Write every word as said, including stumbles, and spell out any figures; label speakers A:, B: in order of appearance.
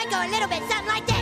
A: might go a little bit something like this.